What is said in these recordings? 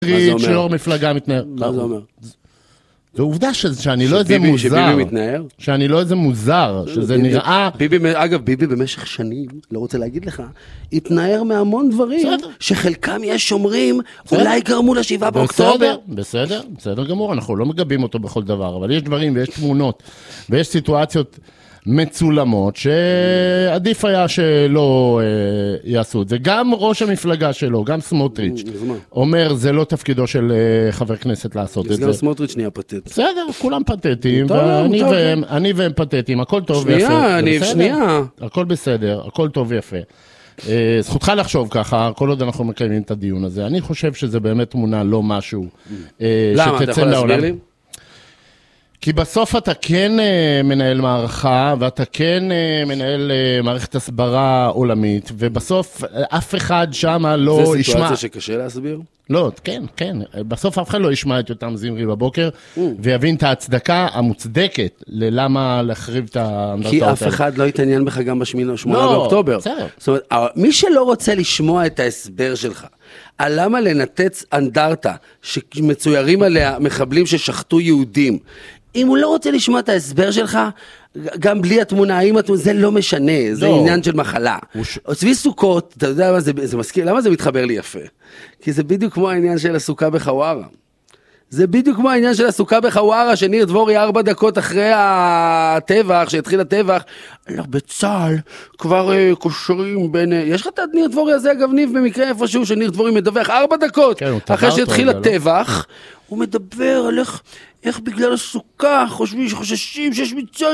שיור מפלגה מתנער. מה זה אומר? זו עובדה שאני לא איזה מוזר. שביבי מתנער? שאני לא איזה מוזר, שזה נראה... אגב, ביבי במשך שנים, לא רוצה להגיד לך, התנער מהמון דברים, שחלקם יש שומרים, אולי גרמו ל7 באוקטובר. בסדר גמור, אנחנו לא מגבים אותו בכל דבר, אבל יש דברים ויש תמונות, ויש סיטואציות מצולמות, שעדיף היה שלא יעשו את זה. גם ראש המפלגה שלו, גם סמוטריץ', אומר, זה לא תפקידו של חבר כנסת לעשות את זה. גם סמוטריץ' נהיה פתט. בסדר, כולם פתטים, ואני והם פתטים, הכל טוב ויפה. שנייה. הכל בסדר, הכל טוב ויפה. זכותך לחשוב ככה, כל עוד אנחנו מקיימים את הדיון הזה. אני חושב שזה באמת תמונה לא משהו למה? אתה יכול להסביר לי? כי בסוף אתה כן מנהל מערכה, ואתה כן מנהל מערכת הסברה עולמית, ובסוף אף אחד שם לא ישמע... זה סיטואציה שקשה להסביר? לא, כן. בסוף אף אחד לא ישמע את יותם זמרי בבוקר, ויבין את ההצדקה המוצדקת ללמה להחריב את האנדרטאות. כי אף אחד לא יתעניין בך גם ב8 באוקטובר. זאת אומרת, מי שלא רוצה לשמוע את ההסבר שלך, על למה לנתץ אנדרטה שמצוירים עליה מחבלים ששחטו יהודים, אם הוא לא רוצה לשמוע את ההסבר שלך, גם בלי התמונה, זה לא משנה, זה עניין של מחלה. צבי סוכות, אתה יודע מה זה מזכיר, למה זה מתחבר לי יפה? כי זה בדיוק כמו העניין של הסוכה בחווארה. זה בדיוק כמו העניין של הסוכה בחווארה, שניר דבורי 4 דקות אחרי הטבח, שהתחיל הטבח, בצהל כבר קושרים בין... יש לך את ניר דבורי הזה, אגב ניב, במקרה איפשהו שניר דבורי מדווח 4 דקות אחרי שהתחיל הטבח, הוא מדבר על איך בגלל הסוכה חוששים שיש מצד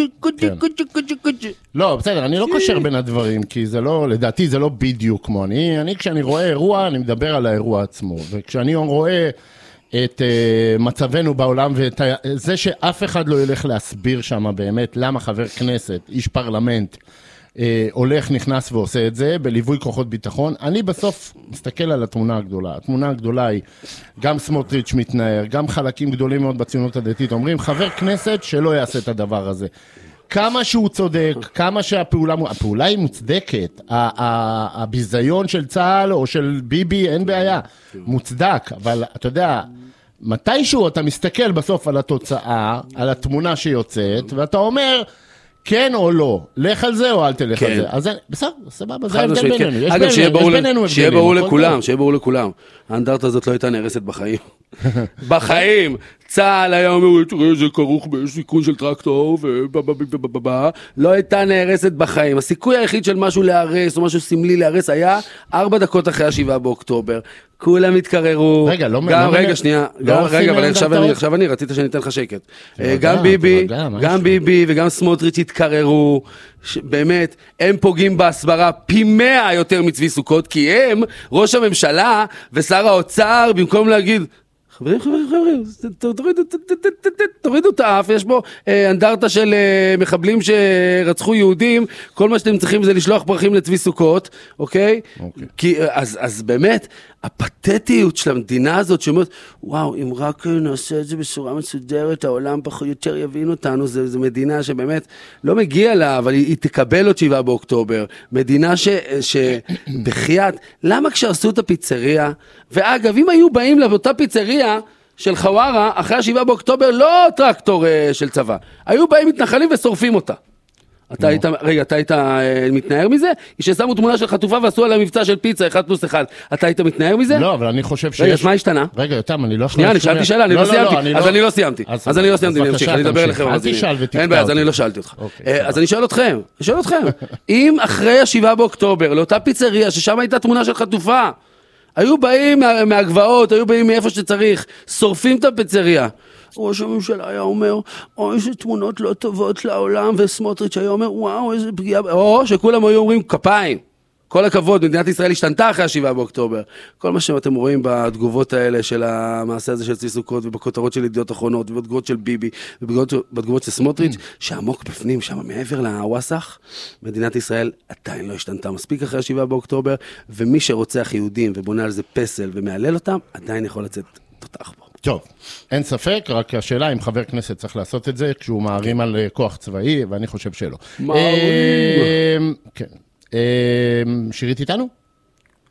לא, בסדר, אני לא קושר בין הדברים, כי זה לא, לדעתי זה לא בדיוק כמו אני כשאני רואה אירוע, אני מדבר על האירוע עצמו, וכשאני רואה את מצבנו בעולם, וזה שאף אחד לא ילך להסביר שם באמת למה חבר כנסת, איש פרלמנט, הולך, נכנס ועושה את זה, בליווי כוחות ביטחון. אני בסוף מסתכל על התמונה הגדולה. התמונה הגדולה היא, גם סמוטריץ' מתנער, גם חלקים גדולים מאוד בציונות הדתית, אומרים, חבר כנסת שלא יעשה את הדבר הזה. כמה שהוא צודק, כמה הפעולה היא מוצדקת, הביזיון של צה"ל או של ביבי, אין בעיה, מוצדק, אבל אתה יודע, מתישהו אתה מסתכל בסוף על התוצאה, על התמונה שיוצאת, ואתה אומר, כן או לא, לך על זה או אל תלך על זה. אז בסדר, סבבה, זה הבדל בינינו. אגב, שיהיה ברור לכולם, האנדרטה הזאת לא הייתה נהרסת בחיים. בחיים. צה"ל היה אומר, תראה, זה כרוך בסיכון של טרקטור, לא הייתה נהרסת בחיים. הסיכוי היחיד של משהו להרס, או משהו סמלי להרס, היה 4 דקות אחרי 7 באוקטובר. כולם התקררו. רגע, שנייה. רגע, אבל עכשיו אני רציתי שאני אתן לך שקט. גם ביבי וגם סמוטריץ' התקררו. באמת, הם פוגעים בהסברה פי 100 יותר מצבי סוכות, כי הם, ראש הממשלה ושר האוצר, במקום להגיד, חברים, תורידו את האף, יש בו אנדרטה של מחבלים שרצחו יהודים, כל מה שאתם צריכים זה לשלוח פרחים לצבי סוכות, אוקיי? אז באמת, הפתטיות של המדינה הזאת שאומרת, וואו, אם רק נעשה את זה בצורה מסודרת, העולם פחות יותר יבין אותנו, זו מדינה שבאמת לא מגיע לה, אבל היא תקבל עוד 7 באוקטובר, מדינה שבחיית, למה כשעשו את הפיצריה, ואגב, אם היו באים לאותה פיצריה של חווארה, אחרי 7 באוקטובר, לא טרקטור של צבא, היו באים מתנחלים ושורפים אותה. אתה היית מתנער מזה? ששמו תמונה של חטופה ועשו על המבצע של פיצה 1+1. אתה היית מתנער מזה? לא, אבל אני חושב שיש... רגע, מה השתנה? רגע, יותם, אני לא יכול... שנייה, אני שאלתי שאלה, אני לא סיימתי. אז אני לא סיימתי. אני אמשיך, אני אדבר אליכם. אל תשאל ותקטע. אין בעיה, אז אני לא שאלתי אותך. אז אני שואל אתכם. אם אחרי 7 באוקטובר, לאותה פיצריה, ששם הייתה תמונה של חטופה, היו באים מהגבעות, היו באים מאיפה שצריך, שורפים את הפיצריה. ראש הממשלה היה אומר, איזה תמונות לא טובות לעולם, וסמוטריץ' היה אומר, וואו, איזה פגיעה, או שכולם היו אומרים, כפיים. כל הכבוד, מדינת ישראל השתנתה אחרי 7 באוקטובר. כל מה שאתם רואים בתגובות האלה של המעשה הזה של צבי סוכות, ובכותרות של ידיעות אחרונות, ובתגובות של ביבי, ובתגובות של סמוטריץ', שעמוק בפנים, שם מעבר לווסח, מדינת ישראל עדיין לא השתנתה מספיק אחרי 7 באוקטובר, ומי שרוצח יהודים ובונה על זה פסל ומעלל אותם, עדיין יכול לצאת תותח בו. טוב, אין ספק, רק השאלה אם חבר כנסת צריך לעשות את זה, כשהוא מערים על כוח צבאי, ואני חושב שלא. מערים. כן. שירית איתנו?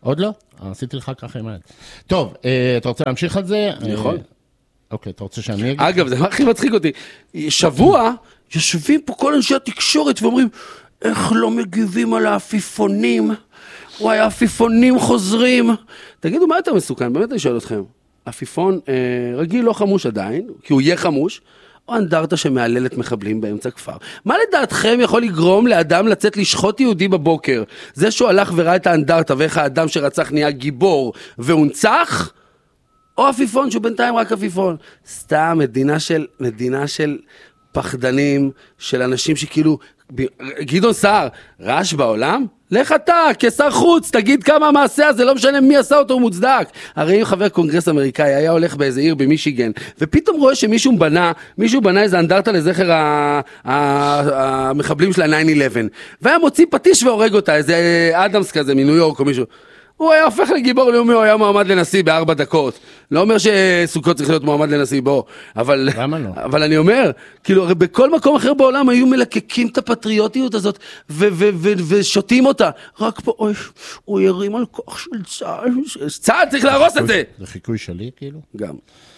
עוד לא? עשיתי לך ככה עם היד. טוב, אתה רוצה להמשיך על זה? יכול. אוקיי, אתה רוצה שאני אגיד? אגב, זה הכי מצחיק אותי. שבוע, יושבים פה כל אנשי התקשורת ואומרים, איך לא מגיבים על האפיפונים? וואי, האפיפונים חוזרים. תגידו, מה יותר מסוכן? באמת אני שואל אתכם. אפיפון רגיל לא חמוש עדיין, כי הוא יהיה חמוש, או אנדרטה שמעללת מחבלים באמצע כפר. מה לדעתכם יכול לגרום לאדם לצאת לשחוט יהודי בבוקר? זה שהוא הלך וראה את האנדרטה ואיך האדם שרצח נהיה גיבור והונצח? או אפיפון שהוא בינתיים רק אפיפון? סתם מדינה של פחדנים, של אנשים שכאילו, גדעון סער, רעש בעולם? לך אתה, כשר חוץ, תגיד כמה המעשה הזה, לא משנה מי עשה אותו, הוא מוצדק. הרי אם חבר קונגרס אמריקאי היה הולך באיזה עיר במישיגן, ופתאום רואה שמישהו בנה איזה אנדרטה לזכר המחבלים של ה-9-11, והיה מוציא פטיש והורג אותה, איזה אדמס כזה מניו יורק או מישהו. הוא היה הופך לגיבור לאומי, הוא היה מועמד לנשיא ב4 דקות. לא אומר שסוכות צריך להיות מועמד לנשיא בו, אבל... למה לא? אבל אני אומר, כאילו, הרי בכל מקום אחר בעולם היו מלקקים את הפטריוטיות הזאת, ושותים אותה. רק פה, אוי, הוא ירים על כוח של צה"ל. צה"ל צריך להרוס את זה! זה חיקוי שלי, כאילו? גם.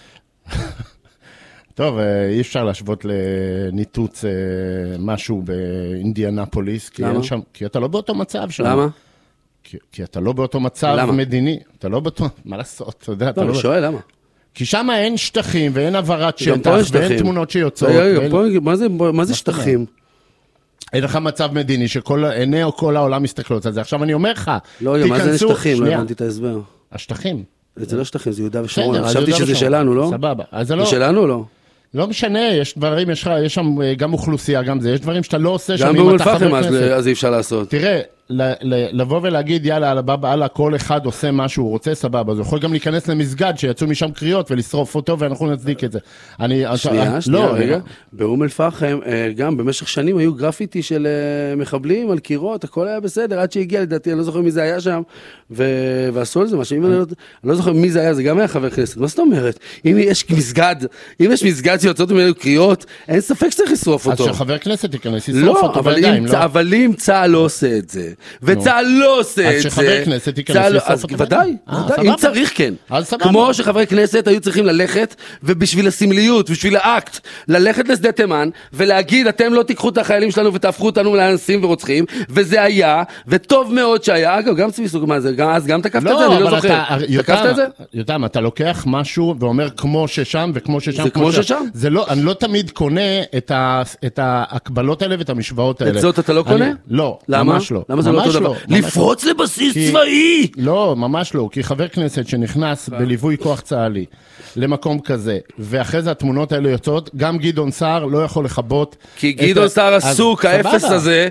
טוב, אי אפשר להשוות לניתוץ משהו באינדיאנפוליס, כי אתה לא באותו מצב שם. למה? כי אתה לא באותו מצב מדיני, אתה לא באותו, מה לעשות, אתה יודע, אתה לא... אני שואל, למה? כי שם אין שטחים ואין עברת שטח ואין תמונות שיוצאות. מה זה שטחים? אין לך מצב מדיני שעיני או כל העולם מסתכלות על זה. עכשיו אני אומר לך, לא, מה זה שטחים? לא הבנתי את ההסבר. השטחים. זה לא שטחים, זה יהודה ושומרון. חשבתי שזה שלנו, לא? סבבה. זה שלנו או לא? לא משנה, יש דברים, יש שם גם אוכלוסייה, גם זה, יש דברים שאתה לא עושה שם. גם באום אל-פחם אז אי אפשר לעשות. תראה, לבוא ולהגיד, יאללה, על הבא, על כל אחד עושה מה שהוא רוצה, סבבה, אז הוא יכול גם להיכנס למסגד, שיצאו משם קריאות ולשרוף אותו, ואנחנו נצדיק את זה. שנייה, רגע. באום אל-פחם, גם במשך שנים היו גרפיטי של מחבלים על קירות, הכל היה בסדר, עד שהגיע לדעתי, אני לא זוכר מי זה היה שם, ועשו על זה משהו, אני לא זוכר מי זה היה, זה גם היה חבר כנסת. מה זאת אומרת? אם יש מסגד שיוצאות ממנו קריאות, אין ספק שצריך לשרוף אותו. אז שחבר כנסת ייכנס, ישרוף אותו בידיים, לא? אבל אם צה"ל לא עושה את זה, וצה"ל לא עושה את זה. אז שחבר כנסת ייכנס לסוף אותו. ודאי, אם צריך כן. כמו שחברי כנסת היו צריכים ללכת, ובשביל הסמליות, בשביל האקט, ללכת לשדה תימן, ולהגיד, אתם לא תיקחו את החיילים שלנו ותהפכו אותנו לאנסים ורוצחים, וזה היה, וטוב מאוד שהיה. אגב, גם צבי סוג, מה זה? אז גם תקפת את זה? אני לא זוכר. תקפת את זה? יותם, אתה לוקח משהו ואומר כמו ששם וכמו ששם. זה כמו ששם? אני לא תמיד קונה את ההקבלות האלה ואת המשוואות האלה. את זאת אתה לא קונה? לא, ממש לא. למה זה לא אותו דבר? לפרוץ לבסיס צבאי! לא, ממש לא, כי חבר כנסת שנכנס בליווי כוח צה"לי למקום כזה, ואחרי זה התמונות האלה יוצאות, גם גדעון סער לא יכול לחבות. כי גדעון סער עסוק, האפס הזה,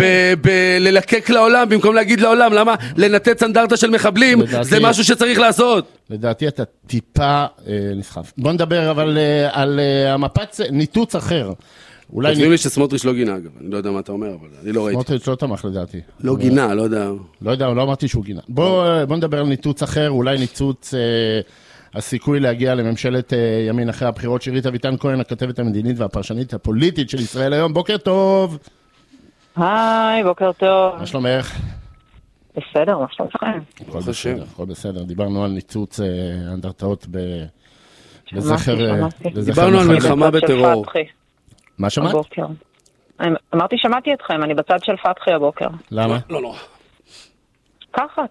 בללקק לעולם, במקום להגיד לעולם, למה לנתץ אנדרטה של מחבלים, זה משהו שצריך לעשות. לדעתי אתה טיפה נסחף. בוא נדבר אבל על המפץ ניתוץ אחר. חושבים לי שסמוטריץ' לא גינה, אגב. אני לא יודע מה אתה אומר, אבל אני לא ראיתי. סמוטריץ' לא תמך לדעתי. לא גינה, לא יודע. לא יודע, לא אמרתי שהוא גינה. בוא נדבר על ניתוץ אחר, אולי ניתוץ הסיכוי להגיע לממשלת ימין אחרי הבחירות. שירית אביטן כהן, הכתבת המדינית והפרשנית הפוליטית של ישראל היום. בוקר טוב. היי, בוקר טוב. מה שלומך? בסדר, מה שלומכם? הכל בסדר. דיברנו על ניתוץ אנדרטאות לזכר... דיברנו על מלחמה בטרור. מה שמעת? הבוקר. אמרתי, שמעתי אתכם, אני בצד של פתחי הבוקר. למה? לא. ככה,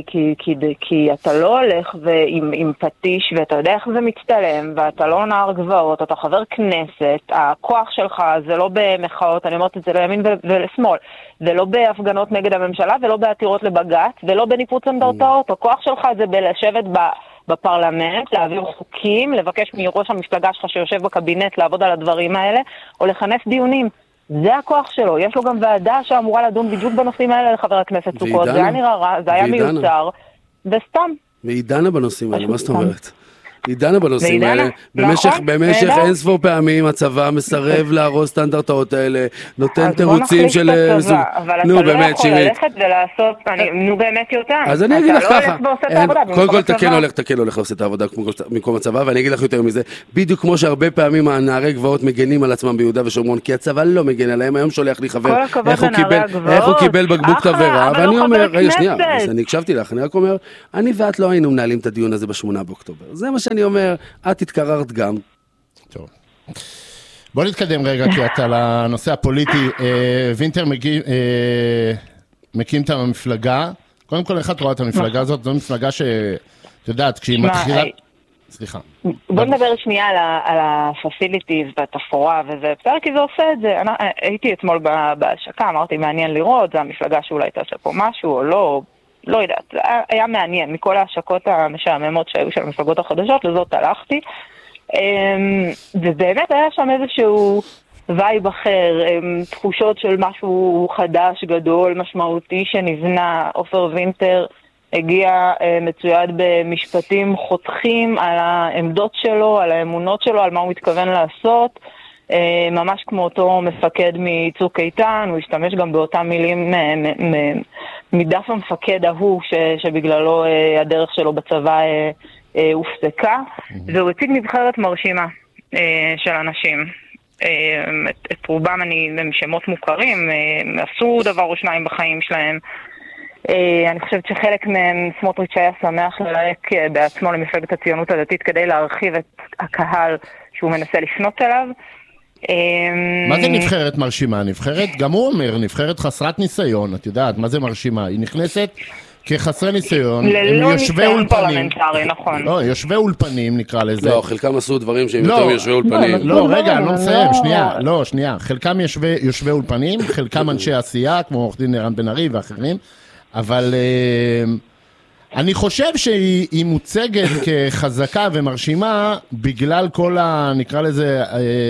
כי אתה לא הולך עם פטיש, ואתה יודע איך זה מצטלם, ואתה לא נער גבעות, אתה חבר כנסת, הכוח שלך זה לא במחאות, אני אומרת את זה לימין ולשמאל, זה לא בהפגנות נגד הממשלה, ולא בעתירות לבג"ץ, ולא בניפוץ אנדרטאות, הכוח שלך זה בלשבת בפרלמנט, להעביר חוקים, לבקש מראש המפלגה שלך שיושב בקבינט לעבוד על הדברים האלה, או לכנס דיונים. זה הכוח שלו. יש לו גם ועדה שאמורה לדון בדיוק בנושאים האלה לחבר הכנסת סוכות. זה היה נראה רע, זה היה מיוצר, וסתם. ועידנה בנושאים האלה, מה זאת אומרת? היא דנה בנושאים האלה. במשך אין ספור פעמים הצבא מסרב להרוס סטנדרטאות האלה, נותן תירוצים של... אבל אתה לא יכול ללכת ולעשות, נו באמת יותר. אז אני אגיד לך ככה, קודם כל אתה כן הולך לעשות את העבודה במקום הצבא, ואני אגיד לך יותר מזה, בדיוק כמו שהרבה פעמים הנערי גבעות מגנים על עצמם ביהודה ושומרון, כי הצבא לא מגן עליהם, היום שולח לי חבר, איך הוא קיבל בקבוק תבערה, ואני אומר, רגע שנייה, אני הקשבתי לך, אני רק אומר, אני ואת לא היינו מנהלים את הדיון הזה ב8 באוקטובר, זה מה שאני אומר, את התקררת גם. טוב. בוא נתקדם רגע, כי אתה לנושא הפוליטי, וינטר מקים את המפלגה, קודם כל איך את רואה את המפלגה הזאת, זו מפלגה שאת יודעת, כשהיא מתחילה... סליחה. בוא נדבר שנייה על הפסיליטיז והתפאורה וזה, בסדר, כי זה עושה את זה. הייתי אתמול בהשקה, אמרתי, מעניין לראות, זה המפלגה שאולי תעשה פה משהו או לא, לא יודעת. היה מעניין, מכל ההשקות המשעממות שהיו של המפלגות החדשות, לזאת הלכתי. ובאמת היה שם איזשהו וייב אחר, תחושות של משהו חדש, גדול, משמעותי שנבנה. עופר וינטר הגיע מצויד במשפטים חותכים על העמדות שלו, על האמונות שלו, על מה הוא מתכוון לעשות, ממש כמו אותו מפקד מצוק איתן, הוא השתמש גם באותם מילים מדף המפקד ההוא שבגללו הדרך שלו בצבא הופסקה, והוא הציג נבחרת מרשימה של אנשים. את רובם הם שמות מוכרים, עשו דבר או שניים בחיים שלהם. אני חושבת שחלק מהם סמוטריץ' היה שמח ללהק בעצמו למפלגת הציונות הדתית כדי להרחיב את הקהל שהוא מנסה לפנות אליו. מה זה נבחרת מרשימה? נבחרת, גם הוא אומר, נבחרת חסרת ניסיון, את יודעת, מה זה מרשימה? היא נכנסת כחסרי ניסיון, ללא ניסיון פרלמנטרי, נכון. לא, יושבי אולפנים נקרא לזה. לא, חלקם עשו דברים שהם יותר יושבי אולפנים. לא, רגע, אני לא מסיים, שנייה. חלקם יושבי אולפנים, חלקם אנשי עשייה, כמו עורך דין ערן בן ארי ואחרים, אבל אני חושב שהיא מוצגת כחזקה ומרשימה בגלל כל נקרא לזה,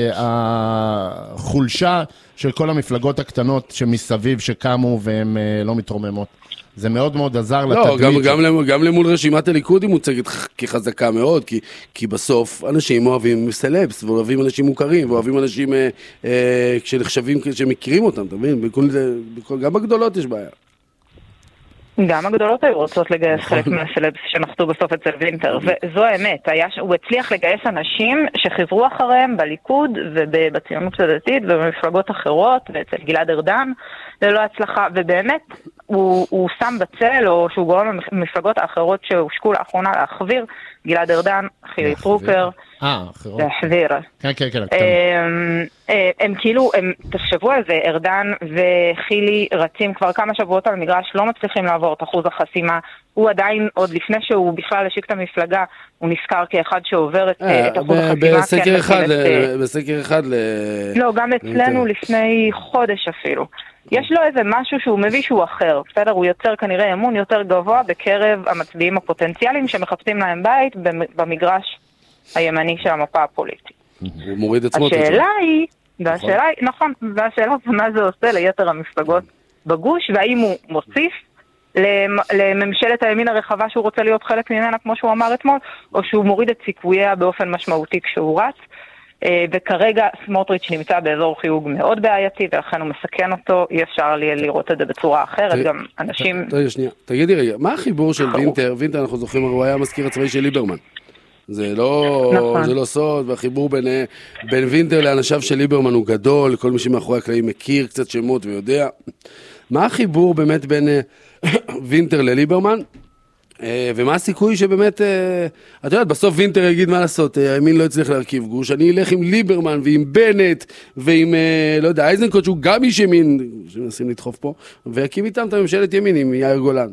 החולשה של כל המפלגות הקטנות שמסביב שקמו והן לא מתרוממות. זה מאוד מאוד עזר לתדמית. לא, גם למול רשימת הליכוד היא מוצגת כחזקה מאוד, כי בסוף אנשים אוהבים סלבס, ואוהבים אנשים מוכרים, ואוהבים אנשים כשנחשבים, שמכירים אותם, אתה מבין? גם בגדולות יש בעיה. גם הגדולות היו רוצות לגייס חלק מהסלבס שנחתו בסוף אצל וינטר, וזו האמת, הוא הצליח לגייס אנשים שחזרו אחריהם בליכוד ובציונות הדתית ובמפלגות אחרות ואצל גלעד ארדן ללא הצלחה, ובאמת הוא שם בצל או שהוא גורם למפלגות האחרות שהושקו לאחרונה להחביר, גלעד ארדן, חילי טרופר, להחביר. כן. הם כאילו, תחשבו על זה, ארדן וחילי רצים כבר כמה שבועות על מגרש, לא מצליחים לעבור את אחוז החסימה, הוא עדיין, עוד לפני שהוא בכלל השיק את המפלגה, הוא נזכר כאחד שעובר את אחוז החסימה. בסקר אחד לא, גם אצלנו לפני חודש אפילו. יש לו איזה משהו שהוא מביא שהוא אחר, בסדר? הוא יוצר כנראה אמון יותר גבוה בקרב המצביעים הפוטנציאליים שמחפשים להם בית במגרש הימני של המפה הפוליטית. הוא מוריד עצמו. השאלה היא, נכון, והשאלה היא מה זה עושה ליתר המפלגות בגוש, והאם הוא מוסיף לממשלת הימין הרחבה שהוא רוצה להיות חלק ממנה, כמו שהוא אמר אתמול, או שהוא מוריד את סיכוייה באופן משמעותי כשהוא רץ. וכרגע סמוטריץ' נמצא באזור חיוג מאוד בעייתי, ולכן הוא מסכן אותו, אי אפשר לראות את זה בצורה אחרת, גם אנשים... תגידי רגע, מה החיבור של וינטר? וינטר, אנחנו זוכרים, הוא היה המזכיר הצבאי של ליברמן. זה לא סוד, והחיבור בין וינטר לאנשיו של ליברמן הוא גדול, כל מי שמאחורי הקלעים מכיר קצת שמות ויודע. מה החיבור באמת בין וינטר לליברמן? ומה הסיכוי שבאמת, את יודעת, בסוף וינטר יגיד מה לעשות, הימין לא יצליח להרכיב גוש, אני אלך עם ליברמן ועם בנט ועם, לא יודע, אייזנקוט שהוא גם איש ימין, שמנסים לדחוף פה, ויקים איתם את הממשלת ימין עם יאיר גולן.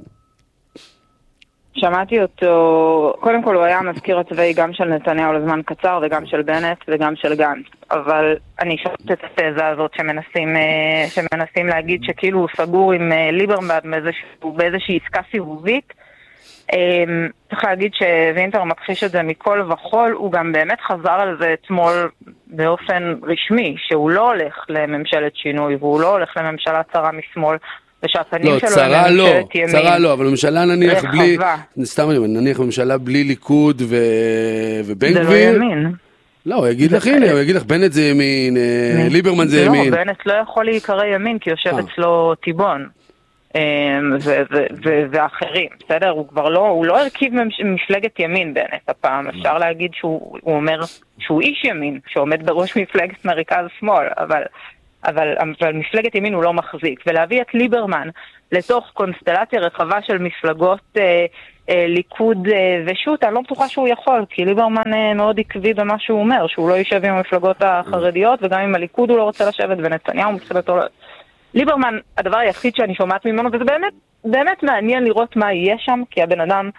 שמעתי אותו, קודם כל הוא היה המזכיר הצבאי גם של נתניהו לזמן קצר וגם של בנט וגם של גנץ, אבל אני שומעת את התזה הזאת שמנסים להגיד שכאילו הוא סגור עם ליברמן באיזושהי עסקה סיבובית. צריך להגיד שווינטר מכחיש את זה מכל וכל, הוא גם באמת חזר על זה אתמול באופן רשמי, שהוא לא הולך לממשלת שינוי והוא לא הולך לממשלה צרה משמאל, ושהפנים שלו הם ממשלת ימין. צרה לא, אבל ממשלה נניח בלי, סתם נניח ממשלה בלי ליכוד ובן גביר. זה לא ימין. לא, הוא יגיד לך, הנה, הוא יגיד לך, בנט זה ימין, ליברמן זה ימין. לא, בנט לא יכול להיקרא ימין, כי יושב אצלו טיבון. ואחרים, בסדר? הוא לא הרכיב מפלגת ימין בנט הפעם. אפשר להגיד שהוא אומר שהוא איש ימין, שעומד בראש מפלגת מרכז שמאל, אבל מפלגת ימין הוא לא מחזיק. ולהביא את ליברמן לתוך קונסטלציה רחבה של מפלגות ליכוד ושות, אני לא בטוחה שהוא יכול, כי ליברמן מאוד עקבי במה שהוא אומר, שהוא לא יישב עם המפלגות החרדיות, וגם עם הליכוד הוא לא רוצה לשבת, ונתניהו מבחינתו לא... ליברמן, הדבר היחיד שאני שומעת ממנו, וזה באמת מעניין לראות מה יהיה שם, כי הבן אדם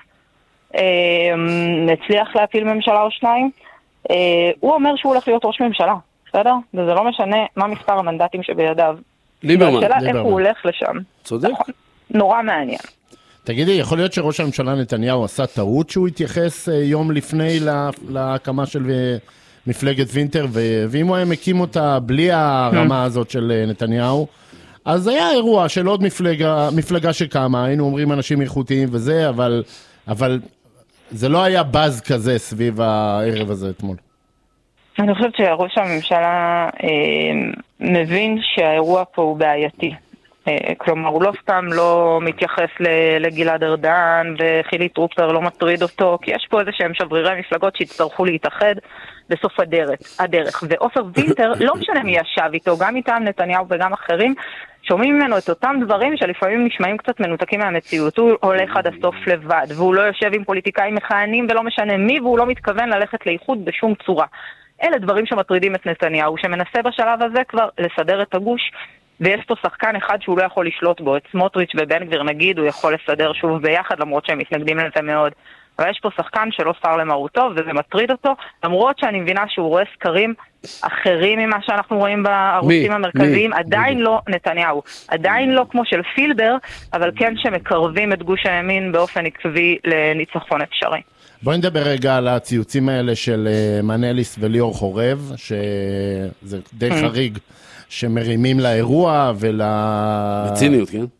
הצליח להפיל ממשלה או שניים, הוא אומר שהוא הולך להיות ראש ממשלה, בסדר? וזה לא משנה מה מספר המנדטים שבידיו. ליברמן. והשאלה איך הוא הולך לשם. צודק. נורא מעניין. תגידי, יכול להיות שראש הממשלה נתניהו עשה טעות שהוא התייחס יום לפני להקמה של מפלגת וינטר, ואם הוא היה מקים אותה בלי הרמה הזאת של נתניהו, אז היה אירוע של עוד מפלגה שקמה, היינו אומרים אנשים איכותיים וזה, אבל זה לא היה בז כזה סביב הערב הזה אתמול. אני חושבת שראש הממשלה מבין שהאירוע פה הוא בעייתי. כלומר, הוא לא סתם לא מתייחס לגלעד ארדן, וחילי טרופר לא מטריד אותו, כי יש פה איזה שהם שברירי מפלגות שהצטרכו להתאחד בסוף הדרך. ואופר וינטר, לא משנה מי ישב איתו, גם איתם נתניהו וגם אחרים, שומעים ממנו את אותם דברים שלפעמים נשמעים קצת מנותקים מהמציאות. הוא הולך עד הסוף לבד, והוא לא יושב עם פוליטיקאים מכהנים ולא משנה מי, והוא לא מתכוון ללכת לאיחוד בשום צורה. אלה דברים שמטרידים את נתניהו, שמנסה בשלב הזה כבר לסדר את הגוש, ויש פה שחקן אחד שהוא לא יכול לשלוט בו, את סמוטריץ' ובן גביר נגיד, הוא יכול לסדר שוב ביחד, למרות שהם מתנגדים לזה מאוד. אבל יש פה שחקן שלא סר למרותו, וזה מטריד אותו, למרות שאני מבינה שהוא רואה סקרים אחרים ממה שאנחנו רואים בערוצים המרכזיים, עדיין לא נתניהו, עדיין לא כמו של פילבר, אבל כן שמקרבים את גוש הימין באופן עקבי לניצחון אפשרי. בואי נדבר רגע על הציוצים האלה של מנליס וליאור חורב, שזה די חריג, שמרימים לאירוע בציניות, כן?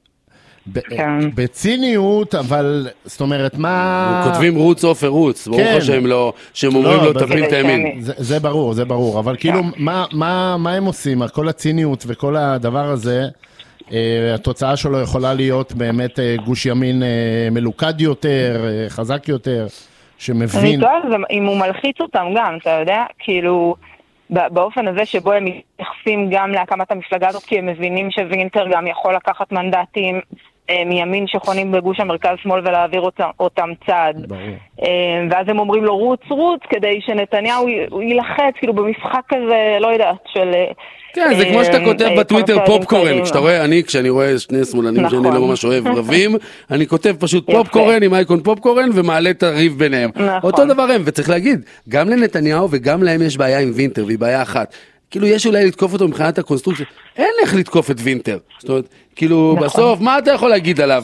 בציניות, אבל זאת אומרת, מה... כותבים רוץ אופר רוץ, ברור שהם אומרים לו תפיל את הימין. זה ברור, אבל כאילו, מה הם עושים? כל הציניות וכל הדבר הזה, התוצאה שלו יכולה להיות באמת גוש ימין מלוכד יותר, חזק יותר, שמבין... אני טועה, אם הוא מלחיץ אותם גם, אתה יודע, כאילו... באופן הזה שבו הם מתייחסים גם להקמת המפלגה הזאת, כי הם מבינים שווינטר גם יכול לקחת מנדטים מימין שחונים בגוש המרכז שמאל ולהעביר אותם צעד. ואז הם אומרים לו רוץ, כדי שנתניהו ילחץ, כאילו במשחק כזה, לא יודעת, של... כן, זה כמו שאתה כותב בטוויטר פופקורן, כשאני רואה שני שמאלנים שאני לא ממש אוהב רבים, אני כותב פשוט פופקורן עם אייקון פופקורן ומעלה את הריב ביניהם. אותו דבר הם, וצריך להגיד, גם לנתניהו וגם להם יש בעיה עם וינטר, והיא בעיה אחת. כאילו יש אולי לתקוף אותו מבחינת הקונסטרוקציה, אין איך לתקוף את וינטר. זאת אומרת, כאילו בסוף, מה אתה יכול להגיד עליו?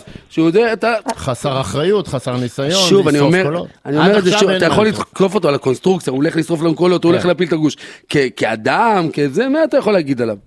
חסר אחריות, חסר ניסיון. שוב, אני אומר את זה שוב, אתה יכול לתקוף אותו על הקונסטרוקציה, הוא הולך לשרוף לנו קולות, הוא הולך להפיל את הגוש. כאדם, כזה, מה אתה יכול להגיד עליו?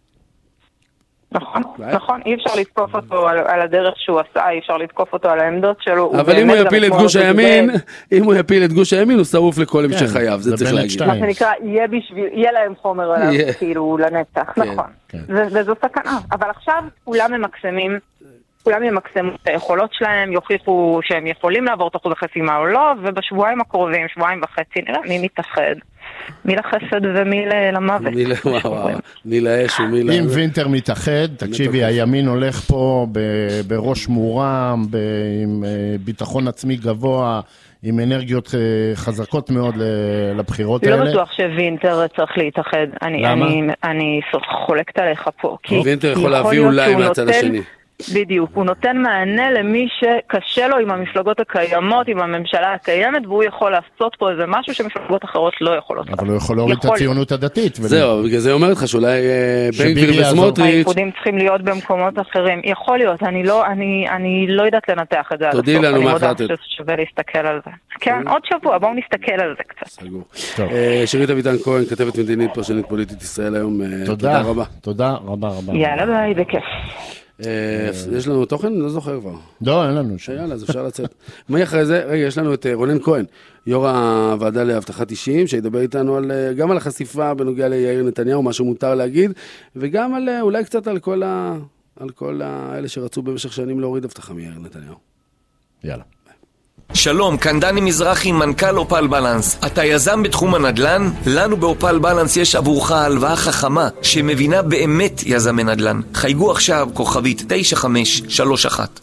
נכון, אי אפשר לתקוף אותו על הדרך שהוא עשה, אי אפשר לתקוף אותו על העמדות שלו. אבל אם הוא יפיל את גוש הימין, הוא שרוף לכל המשך חייו, זה צריך להגיד. מה שנקרא, יהיה להם חומר עליו, כאילו, לנצח, נכון. וזו סכנה. אבל עכשיו כולם ימקסמו את היכולות שלהם, יוכיחו שהם יכולים לעבור את אחוז החסימה או לא, ובשבועיים הקרובים, שבועיים וחצי, נראה מי מתאחד. מי לחסד ומי למוות. מי לאש ומי אם וינטר מתאחד, תקשיבי, הימין הולך פה בראש מורם, עם ביטחון עצמי גבוה, עם אנרגיות חזקות מאוד לבחירות האלה. לא בטוח שווינטר צריך להתאחד. אני חולקת עליך פה. וינטר יכול להביא אולי מהצד השני. בדיוק, הוא נותן מענה למי שקשה לו עם המפלגות הקיימות, עם הממשלה הקיימת, והוא יכול לעשות פה איזה משהו שמפלגות אחרות לא יכולות. אבל הוא יכול להוריד את הציונות הדתית. זהו, בגלל זה אומר לך שאולי בן גביר וסמוטריץ' האיחודים צריכים להיות במקומות אחרים. יכול להיות, אני לא יודעת לנתח את זה. תודי לנו מה החלטת. אני מודה ששווה להסתכל על זה. כן, עוד שבוע, בואו נסתכל על זה קצת. סגור. שירית אביטן כהן, כתבת מדינית, פרשנית פוליטית ישראל היום. תודה רבה. תודה רבה. יאללה ביי, בכיף. יש לנו תוכן? לא זוכר כבר. לא, אין לנו. יאללה, אז אפשר לצאת. מי אחרי זה? רגע, יש לנו את רונן כהן, יו"ר הוועדה להבטחת אישים, שידבר איתנו גם על החשיפה בנוגע ליאיר נתניהו, מה שמותר להגיד, וגם על, אולי קצת על כל האלה שרצו במשך שנים להוריד הבטחה מיאיר נתניהו. יאללה. שלום, כאן דני מזרחי, מנכ"ל אופל בלנס. אתה יזם בתחום הנדל"ן? לנו באופל בלנס יש עבורך הלוואה חכמה שמבינה באמת יזמי נדל"ן. חייגו עכשיו כוכבית 9531.